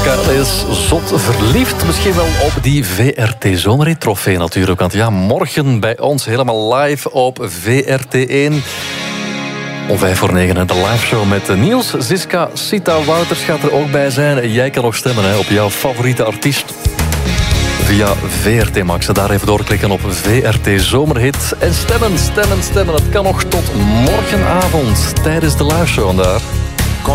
Karel is zot verliefd. Misschien wel op die VRT Zomerhit-trofee natuurlijk. Want ja, morgen bij ons helemaal live op VRT1. Om 8:55 de liveshow met Niels, Ziska, Sita Wouters gaat er ook bij zijn. Jij kan nog stemmen op jouw favoriete artiest. Via VRT Max. Daar even doorklikken op VRT Zomerhit. En stemmen. Het kan nog tot morgenavond tijdens de liveshow daar.